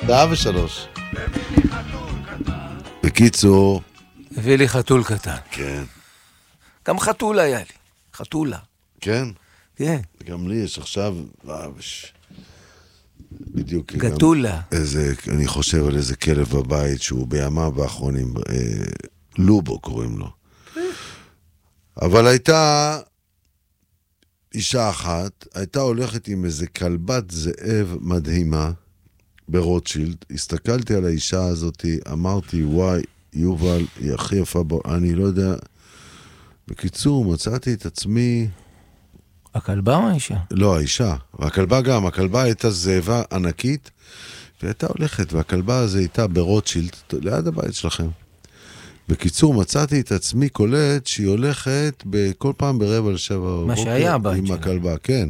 103. בקיצור... הביא לי חתול קטן. כן. גם חתול היה לי. חתולה. כן? כן. גם לי יש עכשיו... בדיוק. גטולה. אני חושב על איזה כלב בבית שהוא בימיו האחרונים, לובו קוראים לו. אבל הייתה אישה אחת, הייתה הולכת עם איזה כלבת זאב מדהימה ברוטשילד, הסתכלתי על האישה הזאת, אמרתי, וואי, יובל, היא הכי יפה בו, אני לא יודע. בקיצור, מצאתי את עצמי... הכלבה או האישה? לא, האישה. והכלבה גם. הכלבה הייתה זאבה ענקית, והייתה הולכת, והכלבה הזו הייתה ברוטשילד, ליד הבית שלכם. בקיצור, מצאתי את עצמי קולט שהיא הולכת כל פעם ב6:45. מה שהיה הבית עם שלה. הכלבה, כן.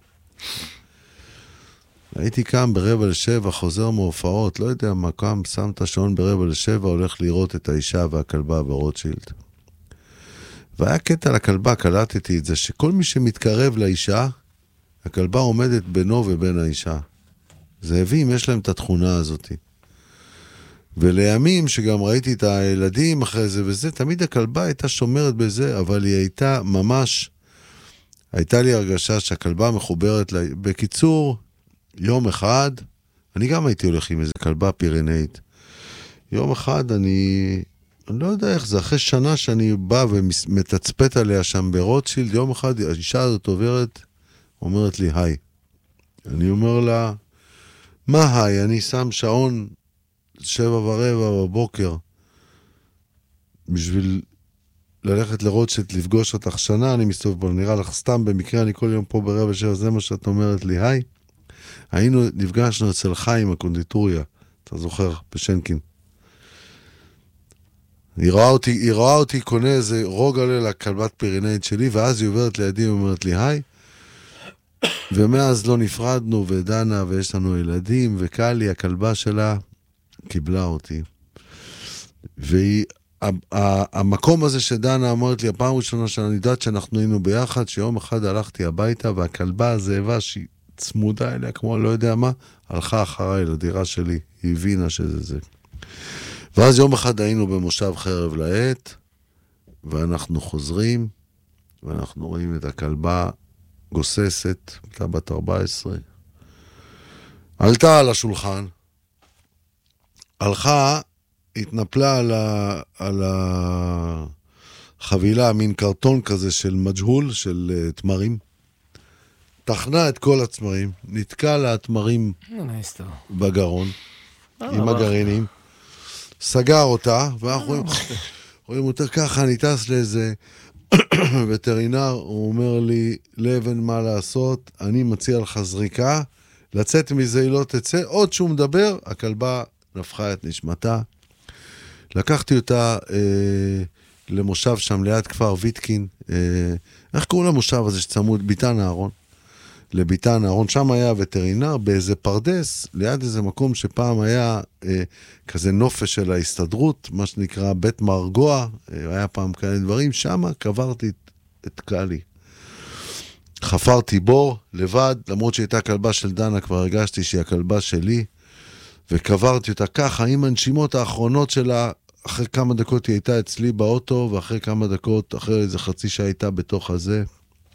הייתי קם ב6:45, חוזר מהופעות, לא יודע מה, קם, שם את השעון ב6:45, הולך לראות את האישה והכלבה ברוטשילד. והיה קטע לכלבה, קלטתי את זה, שכל מי שמתקרב לאישה, הכלבה עומדת בינו ובין האישה. זאבים, יש להם את התכונה הזאת. ולימים שגם ראיתי את הילדים אחרי זה וזה, תמיד הכלבה הייתה שומרת בזה, אבל היא הייתה ממש, הייתה לי הרגשה שהכלבה מחוברת בקיצור, יום אחד, אני גם הייתי הולך עם איזה כלבה פירנאית. יום אחד אני לא יודע איך זה, אחרי שנה שאני בא ומתצפת עליה שם ברוטשילד, יום אחד האישה הזאת עוברת, אומרת לי, היי. אני אומר לה, מה היי? אני שם שעון 7:15 בבוקר, בשביל ללכת לרוטשילד, לפגוש אותך שנה, אני מסתובב פה, נראה לך סתם, במקרה אני כל יום פה ב6:45, זה מה שאת אומרת לי, היי. נפגשנו אצל חיים, הקונדיטוריה, אתה זוכר, בשנקין. היא רואה אותי קונה איזה רוגלה לכלבת פירנאית שלי, ואז היא עוברת לידי ואומרת לי, היי, ומאז לא נפרדנו, ודנה, ויש לנו ילדים, וקלי, הכלבה שלה, קיבלה אותי. והמקום הזה שדנה אמרת לי, הפעם ראשונה שאני יודעת שאנחנו היינו ביחד, שיום אחד הלכתי הביתה, והכלבה הזאבה שהיא צמודה אליה, כמו לא יודע מה, הלכה אחריי לדירה שלי, היא הבינה שזה זה. ואז יום אחד היינו במושב חרב לעת, ואנחנו חוזרים, ואנחנו רואים את הכלבה גוססת, הייתה בת 14, עלתה על השולחן, הלכה, התנפלה על החבילה, מין קרטון כזה של מג'הול, של תמרים, תכנה את כל התמרים, נתקע לה התמרים בגרון, עם הגרעינים, סגר אותה, ואנחנו רואים אותה ככה, אני טס לאיזה וטרינר, הוא אומר לי, לבן מה לעשות, אני מציע לך זריקה, לצאת מזה היא לא תצא, עוד שהוא מדבר, הכלבה נפחה את נשמתה, לקחתי אותה למושב שם ליד כפר ויטקין, איך קוראים למושב הזה שצמוד? ביתן אהרון. לביתן אהרון, שם היה וטרינר באיזה פרדס, ליד איזה מקום שפעם היה כזה נופש של ההסתדרות, מה שנקרא בית מרגוע, היה פעם כאלה דברים, שם קברתי את קלי. חפרתי בור לבד, למרות שהייתה כלבה של דנה, כבר הרגשתי שהיא הכלבה שלי, וקברתי אותה ככה עם הנשימות האחרונות שלה, אחרי כמה דקות היא הייתה אצלי באוטו, ואחרי כמה דקות, אחרי איזה חצי שעה הייתה בתוך הזה,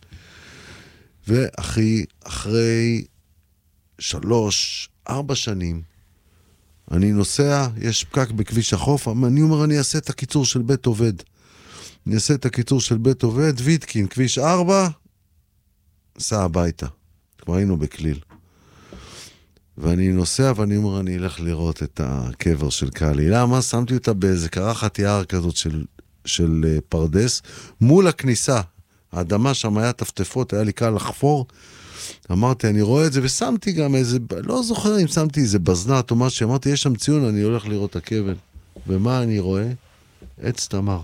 אחרי 3-4 שנים, אני נוסע, יש פקק בכביש החוף, אני אומר, אני אעשה את הקיצור של בית עובד. אני אעשה את הקיצור של בית עובד, ויטקין, כביש 4, סע הביתה. כבר היינו בכליל. ואני נוסע, ואני אומר, אני אלך לראות את הקבר של קלי. למה? שמתי אותה באיזה קרחת יער כזאת של פרדס, מול הכניסה. האדמה שם היה טפטפות, היה לי קל לחפור. אמרתי, אני רואה את זה, ושמתי גם איזה, לא זוכר אם שמתי איזה בזנת או משהו, אמרתי, יש שם ציון, אני הולך לראות את הקבל. ומה אני רואה? עץ תמר.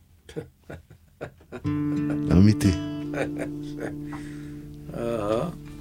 אמיתי.